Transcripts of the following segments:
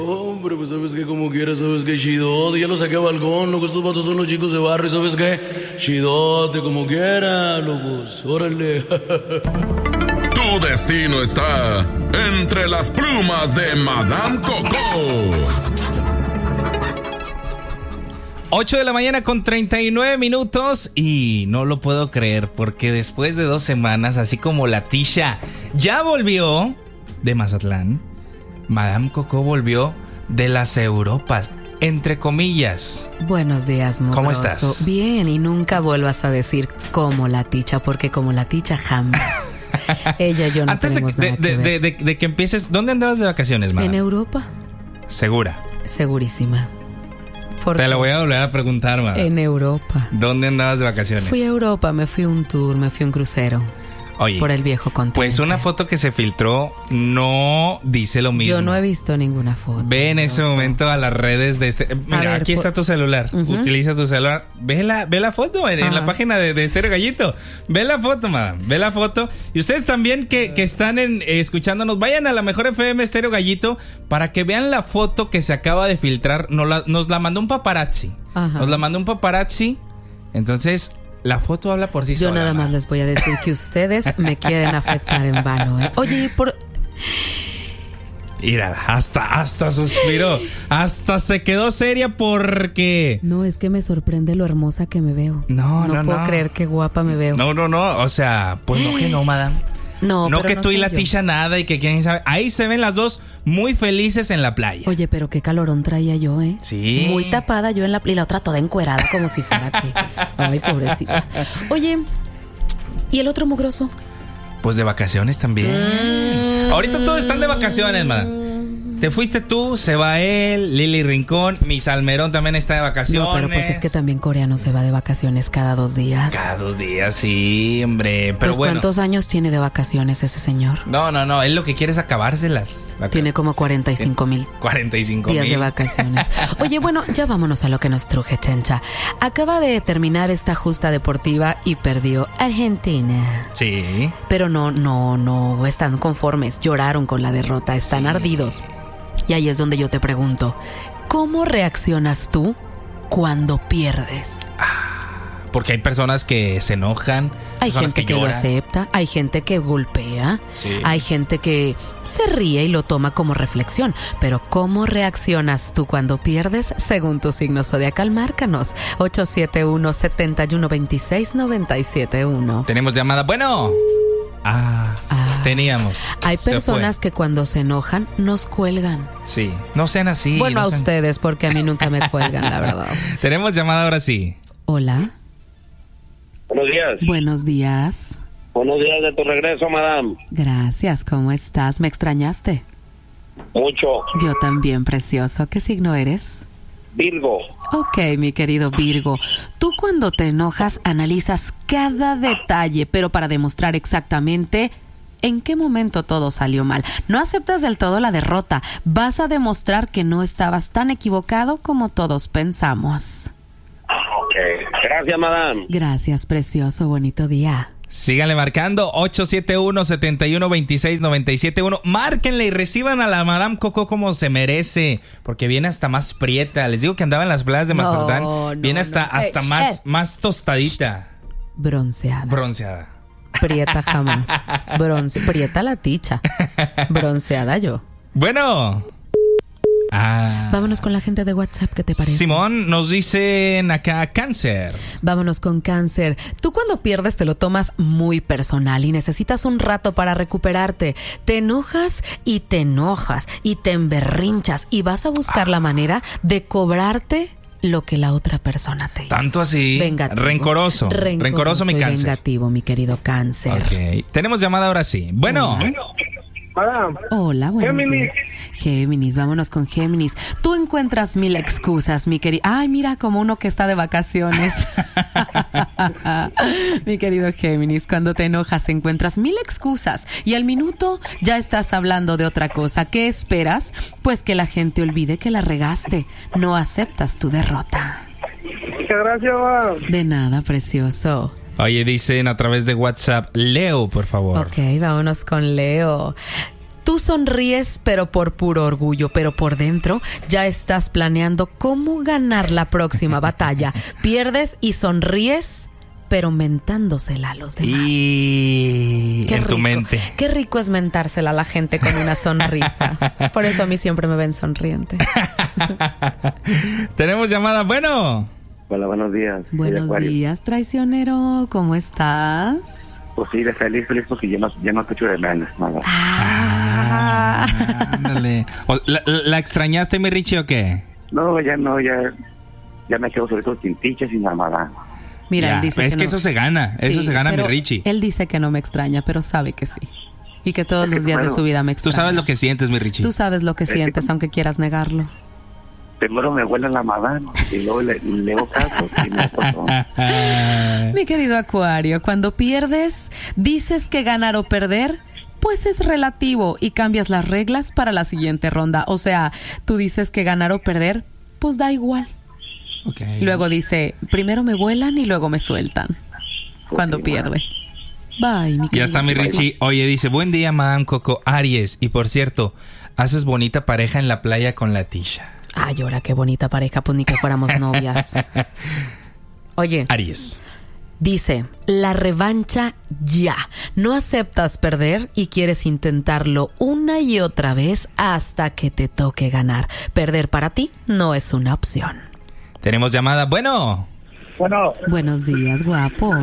Hombre, pues sabes que como quieras, sabes que chidote, ya lo saqué a balcón, loco, estos vatos son los chicos de barrio, ¿sabes qué? Chidote, como quiera, locos, órale. Tu destino está entre las plumas de Madame Coco. 8 de la mañana con 39 minutos y no lo puedo creer porque después de 2 semanas, así como la Tisha ya volvió de Mazatlán, Madame Coco volvió de las Europas, entre comillas. Buenos días, mugroso. ¿Cómo estás? Bien, y nunca vuelvas a decir como la Ticha, porque como la Ticha jamás. Ella y yo no Antes tenemos nada que ver. de que empieces, ¿dónde andabas de vacaciones, Madame? En Europa. ¿Segura? Segurísima. Te lo voy a volver a preguntar, Madame. En Europa. ¿Dónde andabas de vacaciones? Fui a Europa, me fui a un tour, me fui a un crucero. Oye, por el viejo continente. Pues una foto que se filtró no dice lo mismo. Yo no he visto ninguna foto. Ve en ese momento a las redes de este. Mira, aquí está tu celular. Utiliza tu celular. Ve la foto en la página de Estéreo Gallito. Ve la foto, madame. Ve la foto. Y ustedes también que están escuchándonos, vayan a la Mejor FM Estéreo Gallito para que vean la foto que se acaba de filtrar. Nos la mandó un paparazzi. Nos la mandó un paparazzi. Entonces, la foto habla por sí sola. Yo nada más les voy a decir que ustedes me quieren afectar en vano, ¿eh? Oye, Mira, hasta suspiró. Hasta se quedó seria porque... No, es que me sorprende lo hermosa que me veo. No puedo creer qué guapa me veo. No. O sea, pues no que no, madame. No que tú y la Tisha nada y que quién sabe. Ahí se ven las dos muy felices en la playa. Oye, pero qué calorón traía yo, ¿eh? Sí. Muy tapada yo en y la otra toda encuerada como si fuera que... Ay, pobrecita. Oye, ¿y el otro mugroso? Pues de vacaciones también. Ahorita todos están de vacaciones, madame. Te fuiste tú, se va él, Lili Rincón, mi Salmerón también está de vacaciones. No, pero pues es que también Coreano se va de vacaciones cada 2 días. Cada 2 días, sí, hombre. Pero pues bueno. ¿Cuántos años tiene de vacaciones ese señor? No, él lo que quiere es acabárselas. Tiene como 45,000 días de vacaciones. Oye, bueno, ya vámonos a lo que nos truje, Chencha. Acaba de terminar esta justa deportiva y perdió Argentina. Sí. Pero no están conformes, lloraron con la derrota, están ardidos. Y ahí es donde yo te pregunto, ¿cómo reaccionas tú cuando pierdes? Porque hay personas que se enojan. Hay gente que lo acepta, hay gente que golpea, hay gente que se ríe y lo toma como reflexión. Pero ¿cómo reaccionas tú cuando pierdes? Según tu signo zodiacal, márcanos 871-7126-971. Tenemos llamada. Bueno. Teníamos. Hay personas que cuando se enojan nos cuelgan. Sí, no sean así. Bueno, a ustedes, porque a mí nunca me cuelgan, la verdad. Tenemos llamada ahora sí. Hola. Buenos días. Buenos días. Buenos días de tu regreso, madame. Gracias, ¿cómo estás? ¿Me extrañaste? Mucho. Yo también, precioso. ¿Qué signo eres? Virgo. Ok, mi querido Virgo. Tú cuando te enojas analizas cada detalle, pero para demostrar exactamente en qué momento todo salió mal. No aceptas del todo la derrota. Vas a demostrar que no estabas tan equivocado como todos pensamos. Ok. Gracias, madame. Gracias, precioso. Bonito día. Síganle marcando 871-7126-971. Márquenle y reciban a la Madame Coco como se merece, porque viene hasta más prieta. Les digo que andaba en las playas de Mazatlán. Viene hasta más tostadita. Bronceada. Prieta jamás. Prieta la Ticha. Bronceada yo. Bueno. Vámonos con la gente de WhatsApp, ¿qué te parece? Simón, nos dicen acá Cáncer. Vámonos con Cáncer. Tú cuando pierdes te lo tomas muy personal y necesitas un rato para recuperarte. Te enojas y te emberrinchas y vas a buscar la manera de cobrarte lo que la otra persona te hizo. Tanto así. Vengativo. Rencoroso mi Cáncer. Vengativo, mi querido Cáncer. Ok. Tenemos llamada ahora sí. Bueno. Hola, buenos días. Géminis, vámonos con Géminis. Tú encuentras 1000 excusas, mi querido. Ay, mira, como uno que está de vacaciones. Mi querido Géminis, cuando te enojas encuentras 1000 excusas y al minuto ya estás hablando de otra cosa. ¿Qué esperas? Pues que la gente olvide que la regaste. No aceptas tu derrota. Muchas gracias, mamá. De nada, precioso. Oye, dicen a través de WhatsApp, Leo, por favor. Ok, vámonos con Leo. Tú sonríes, pero por puro orgullo, pero por dentro ya estás planeando cómo ganar la próxima batalla. Pierdes y sonríes, pero mentándosela a los demás. Y Qué en tu rico. mente. Qué rico es mentársela a la gente con una sonrisa. Por eso a mí siempre me ven sonriente. Tenemos llamada. Bueno. Hola, buenos días. Buenos días, traicionero. ¿Cómo estás? Pues sí, feliz porque ya no escucho de menos, nada. Ándale. ¿La extrañaste, mi Richie, o qué? No, ya me quedo sobre todo sin tiches y nada más. Mira, Ya, él dice es que que no. eso se gana. Eso Sí, se gana, mi pero Richie. Él dice que no me extraña, pero sabe que sí. Y que todos Es que, los días de bueno, su vida me Tú extraña. sabes lo que sientes, mi Richie. Tú sabes lo que que sientes, como- aunque quieras negarlo. Primero me huele la madame y luego le hago caso y me acostó. Mi querido Acuario, cuando pierdes, dices que ganar o perder, pues es relativo y cambias las reglas para la siguiente ronda. O sea, tú dices que ganar o perder, pues da igual. Okay. Luego dice, primero me vuelan y luego me sueltan. Cuando Sí, pierde. Bye, mi Ya querido está mi Acuario. Richie. Oye, dice, buen día, Madame Coco. Aries. Y por cierto, haces bonita pareja en la playa con la Tisha. Ay, ahora qué bonita pareja, pues ni que fuéramos novias. Oye, Aries. dice, la revancha ya. No aceptas perder y quieres intentarlo una y otra vez hasta que te toque ganar. Perder para ti no es una opción. Tenemos llamada. Bueno. Bueno, Buenos días, guapo.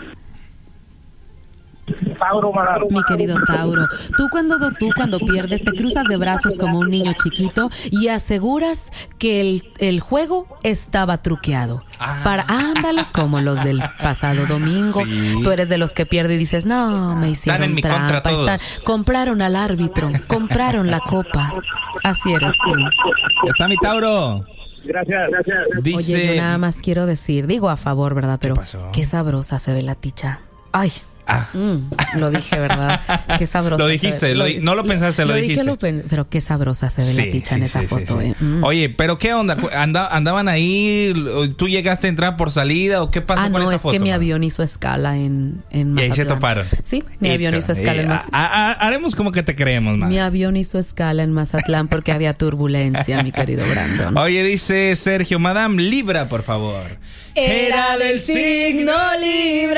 Tauro, Mi querido Tauro, tú cuando pierdes te cruzas de brazos como un niño chiquito y aseguras que el juego estaba truqueado. Ándale, como los del pasado domingo. Sí. Tú eres de los que pierde y dices, no, me hicieron Están en mi contra trampa. todos. Compraron al árbitro, compraron la copa. Así eres tú. Ya está mi Tauro. Gracias. Dice. Oye, yo nada más quiero decir, digo a favor, ¿verdad? Pero pasó? qué sabrosa se ve la Ticha. Ay. Lo dije, ¿verdad? Qué sabrosa. Lo dijiste, no lo pensaste, lo dijiste. Pero qué sabrosa se ve la Ticha en esa foto. Sí. Oye, pero ¿qué onda? ¿Andaban ahí? ¿Tú llegaste a entrar por salida o qué pasó con esa foto? Es que mi avión hizo escala en Mazatlán. Y ahí se toparon. Sí, mi avión hizo escala en Mazatlán. Haremos como que te creemos, man. Mi avión hizo escala en Mazatlán porque había turbulencia, mi querido Brandon. Oye, dice Sergio, Madame Libra, por favor. Era del signo Libra.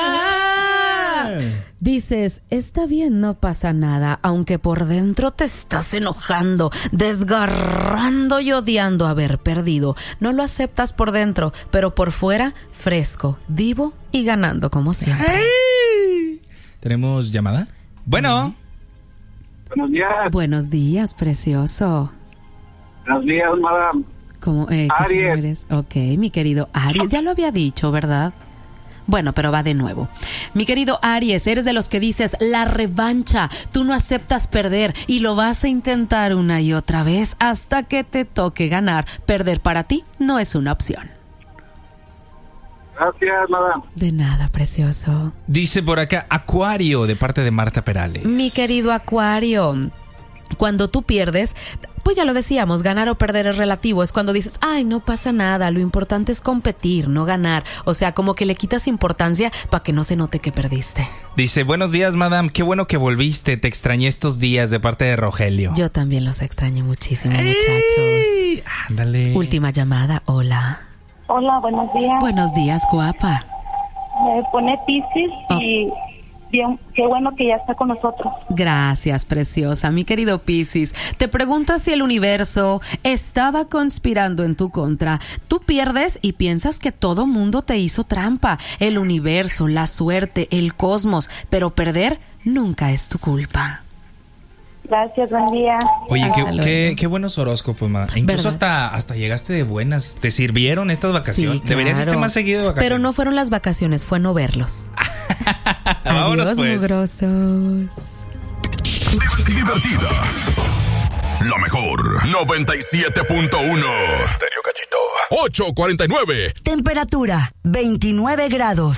Dices, está bien, no pasa nada, aunque por dentro te estás enojando, desgarrando y odiando haber perdido. No lo aceptas por dentro, pero por fuera, fresco, divo y ganando como siempre. ¿Tenemos llamada? Bueno. Buenos días. Buenos días, precioso. Buenos días, madame. ¿Cómo, qué signo eres? Ok, mi querido Aries, ya lo había dicho, ¿verdad? Bueno, pero va de nuevo. Mi querido Aries, eres de los que dices la revancha. Tú no aceptas perder y lo vas a intentar una y otra vez hasta que te toque ganar. Perder para ti no es una opción. Gracias, madame. De nada, precioso. Dice por acá Acuario, de parte de Marta Perales. Mi querido Acuario, cuando tú pierdes, pues ya lo decíamos, ganar o perder es relativo. Es cuando dices, ay, no pasa nada, lo importante es competir, no ganar. O sea, como que le quitas importancia para que no se note que perdiste. Dice, buenos días, Madame, qué bueno que volviste, te extrañé estos días, de parte de Rogelio. Yo también los extraño muchísimo, muchachos. Ándale. Última llamada, hola. Hola, buenos días. Buenos días, guapa. Me pone Piscis y bien, qué bueno que ya está con nosotros. Gracias, preciosa. Mi querido Piscis, te preguntas si el universo estaba conspirando en tu contra. Tú pierdes y piensas que todo mundo te hizo trampa. El universo, la suerte, el cosmos. Pero perder nunca es tu culpa. Gracias, buen día. Oye, Hasta luego. qué buenos horóscos, Madame. Incluso hasta llegaste de buenas. ¿Te sirvieron estas vacaciones? Sí, claro. Deberías irte más seguido de vacaciones. Pero no fueron las vacaciones, fue no verlos. Vámonos, Adiós, pues. mugrosos. Divertida. La mejor. 97.1. Estéreo Gallito. 849. Temperatura 29 grados.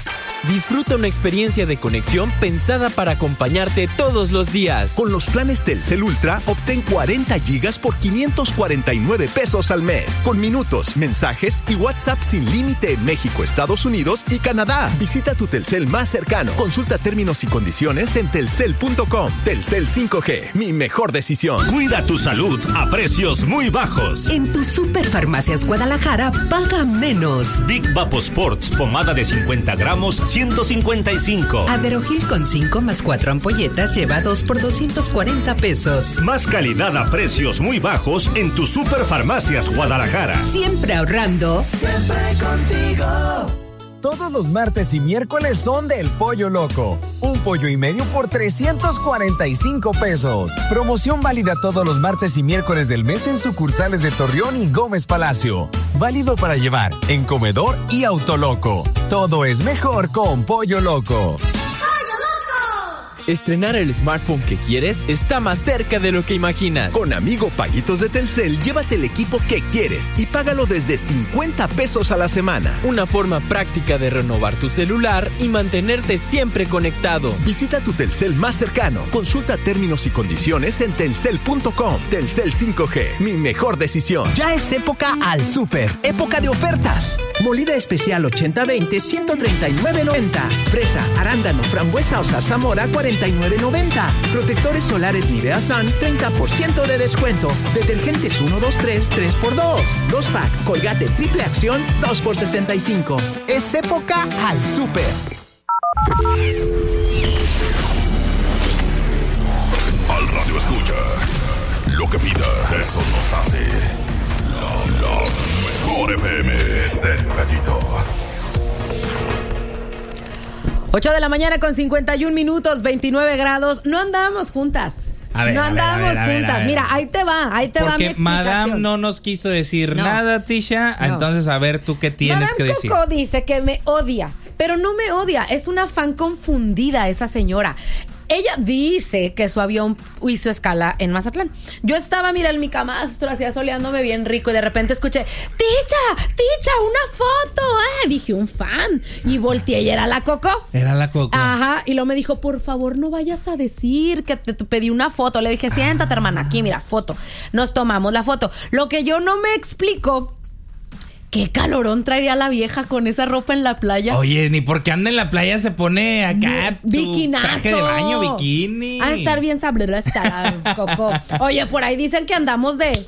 Disfruta una experiencia de conexión pensada para acompañarte todos los días. Con los planes Telcel Ultra, obtén 40 gigas por 549 pesos al mes. Con minutos, mensajes y WhatsApp sin límite en México, Estados Unidos y Canadá. Visita tu Telcel más cercano. Consulta términos y condiciones en telcel.com. Telcel 5G, mi mejor decisión. Cuida tu salud a precios muy bajos. En tu Superfarmacias Guadalajara, paga menos. Big Vaposports, pomada de 50 gramos, 155. Aderogil con 5 más 4 ampolletas lleva 2 por 240 pesos. Más calidad a precios muy bajos en tu Superfarmacias Guadalajara. Siempre ahorrando. Siempre contigo. Todos los martes y miércoles son del Pollo Loco. Un pollo y medio por 345 pesos. Promoción válida todos los martes y miércoles del mes en sucursales de Torreón y Gómez Palacio. Válido para llevar en comedor y Autoloco. Todo es mejor con Pollo Loco. Estrenar el smartphone que quieres está más cerca de lo que imaginas. Con Amigo Paguitos de Telcel, llévate el equipo que quieres y págalo desde 50 pesos a la semana. Una forma práctica de renovar tu celular y mantenerte siempre conectado. Visita tu Telcel más cercano. Consulta términos y condiciones en telcel.com. Telcel 5G, mi mejor decisión. Ya es época al súper. Época de ofertas. Molida especial 80-20, 139.90. Fresa, arándano, frambuesa o zarzamora, 49.90. Protectores solares Nivea Sun, 30% de descuento. Detergentes 1, 2, 3, 3x2. 2-pack, Colgate Triple Acción, 2x65. Es época al súper. Al radio escucha. Lo que pida, eso nos hace. La mejor FM. Estéreo Gallito. 8 de la mañana con 51 minutos, 29 grados. No andábamos juntas. No andábamos juntas. Mira, ahí te va mi explicación. Porque Madame no nos quiso decir nada, Tisha. No. Entonces, a ver, ¿tú qué tienes Madame que decir? Coco dice que me odia, pero no me odia. Es una fan confundida esa señora. Ella dice que su avión hizo escala en Mazatlán. Yo estaba, mira, en mi camastro, hacía soleándome bien rico y de repente escuché, Ticha, una foto. Dije, un fan. Y volteé y era la Coco. Era la Coco. Ajá. Y luego me dijo, por favor, no vayas a decir que te pedí una foto. Le dije, siéntate, hermana, aquí, mira, foto. Nos tomamos la foto. Lo que yo no me explico... ¿Qué calorón traería la vieja con esa ropa en la playa? Oye, ni porque anda en la playa se pone acá bikinazo. Traje de baño, bikini. A estar bien sabrosa, Coco. Oye, por ahí dicen que andamos de...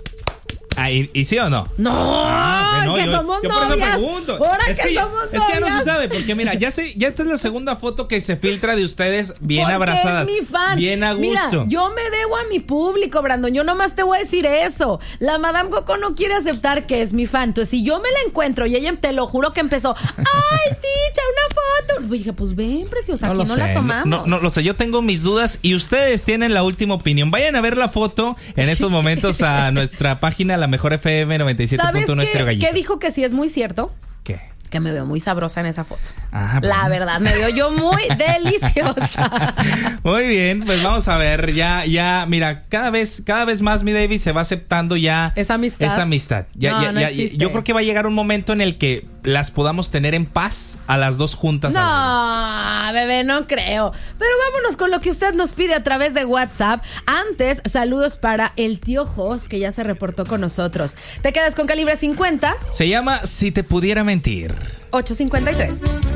¿Y sí o no? No, que somos yo novias. Por eso pregunto. Ahora que somos novias. Es que ya no se sabe, porque mira, ya esta es la segunda foto que se filtra de ustedes bien porque abrazadas. Es mi fan. Bien a gusto. Mira, yo me debo a mi público, Brandon. Yo nomás te voy a decir eso. La Madame Coco no quiere aceptar que es mi fan. Entonces, si yo me la encuentro y ella, te lo juro que empezó, ¡ay, Ticha, una foto! Dije, pues ven, preciosa, aquí no la tomamos. No lo sé, yo tengo mis dudas y ustedes tienen la última opinión. Vayan a ver la foto en estos momentos a nuestra página, La Mejor FM 97.1 Estéreo Gallito. ¿Qué dijo que sí es muy cierto? ¿Qué? Que me veo muy sabrosa en esa foto. La verdad, me veo yo muy deliciosa. Muy bien, pues vamos a ver. Ya, mira, cada vez más, mi David, se va aceptando ya esa amistad. Yo creo que va a llegar un momento en el que las podamos tener en paz a las dos juntas. No, bebé, no creo. Pero vámonos con lo que usted nos pide a través de WhatsApp. Antes, saludos para el tío Jos, que ya se reportó con nosotros. Te quedas con Calibre 50. Se llama Si te pudiera mentir. 8:53.